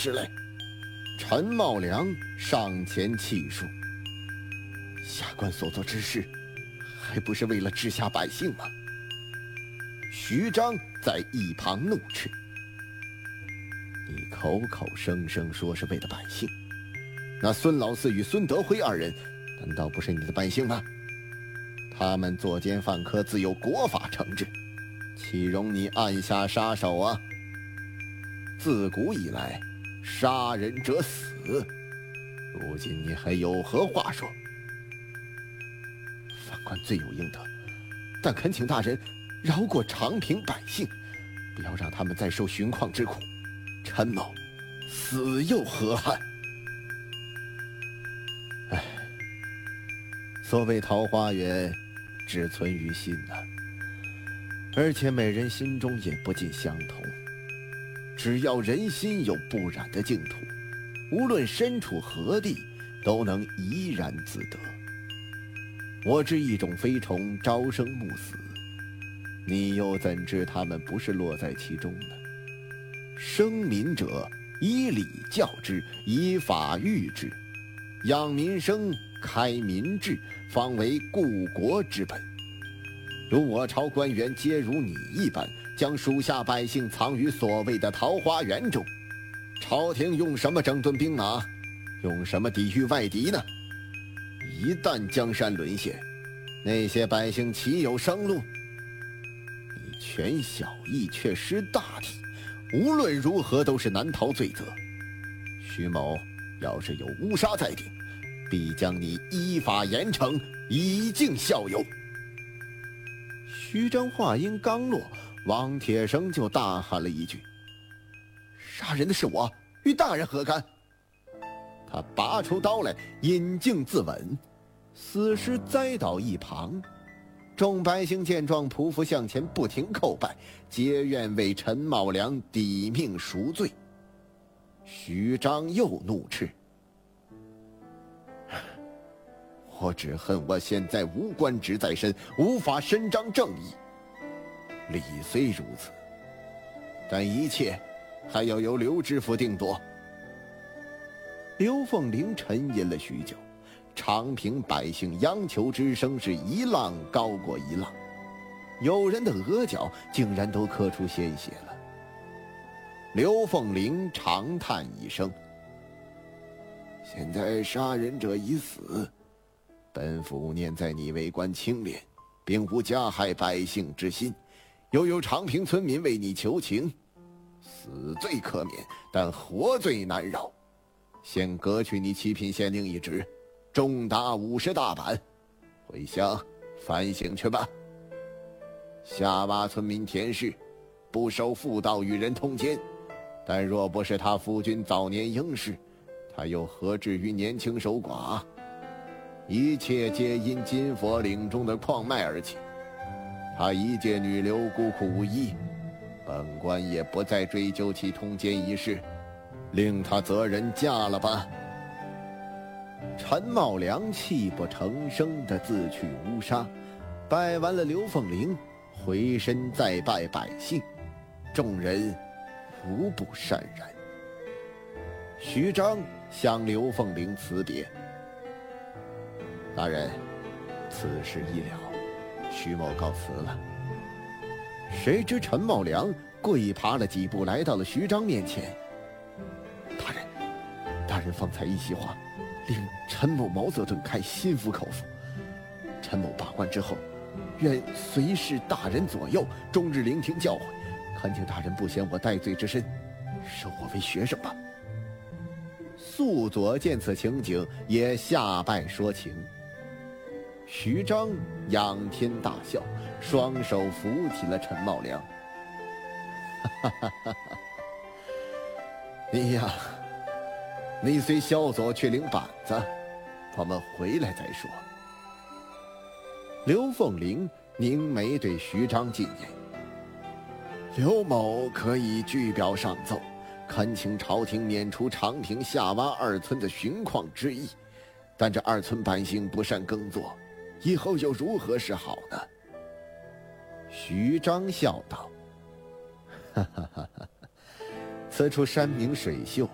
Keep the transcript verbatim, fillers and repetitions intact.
之类。陈茂良上前气数：“下官所做之事，还不是为了治下百姓吗？”徐章在一旁怒斥：“你口口声声说是为了百姓，那孙老四与孙德辉二人，难道不是你的百姓吗？他们作奸犯科，自有国法惩治，岂容你按下杀手啊？自古以来，杀人者死，如今你还有何话说？犯官罪有应得，但恳请大人饶过长平百姓，不要让他们再受寻况之苦。陈某死又何憾？唉，所谓桃花源，只存于心呐、啊，而且每人心中也不尽相同。只要人心有不染的净土，无论身处何地，都能怡然自得。我知一种飞虫朝生暮死，你又怎知他们不是落在其中呢？生民者，以礼教之，以法育之，养民生，开民智，方为固国之本。如我朝官员皆如你一般，将属下百姓藏于所谓的桃花源中，朝廷用什么整顿兵马，用什么抵御外敌呢？一旦江山沦陷，那些百姓岂有生路？你权小义却失大体，无论如何都是难逃罪责。徐某要是有诬杀在顶，必将你依法严惩，以儆效尤。徐章话音刚落，王铁生就大喊了一句：“杀人的是我，与大人何干？”他拔出刀来，引颈自刎，死尸栽倒一旁。众百姓见状，匍匐向前，不停叩拜，皆愿为陈茂良抵命赎罪。徐章又怒斥：“我只恨我现在无官职在身，无法伸张正义。理虽如此，但一切还要由刘知府定夺。”刘凤玲沉吟了许久，长平百姓央求之声是一浪高过一浪，有人的额角竟然都刻出鲜血了。刘凤玲长叹一声：“现在杀人者已死，本府念在你为官清廉，并无加害百姓之心，又有长平村民为你求情，死罪可免，但活罪难饶。先革去你七品县令一职，重打五十大板，回乡反省去吧。下洼村民田氏不守妇道，与人通奸，但若不是他夫君早年应试，他又何至于年轻守寡？一切皆因金佛岭中的矿脉而起。他一介女流孤苦无依，本官也不再追究其通奸一事，令他择人嫁了吧。”陈茂良泣不成声地自去乌纱，拜完了刘凤玲，回身再拜百姓，众人无不潸然。徐章向刘凤玲辞别：“大人，此事已了，徐某告辞了。”谁知陈茂良跪爬了几步，来到了徐章面前：“大人，大人方才一席话，令陈某茅塞顿开，心服口服。陈某罢官之后，愿随侍大人左右，终日聆听教诲，恳请大人不嫌我戴罪之身，收我为学生吧。”肃左见此情景，也下拜说情。徐章仰天大笑，双手扶起了陈茂良：“哈哈哈哈，你呀，你虽萧左去领板子，我们回来再说。”刘凤玲凝眉对徐章进言：“刘某可以据表上奏，恳请朝廷免除长平下洼二村的寻矿之意，但这二村百姓不善耕作，以后又如何是好呢？”徐章笑道：“哈哈哈哈，此处山明水秀，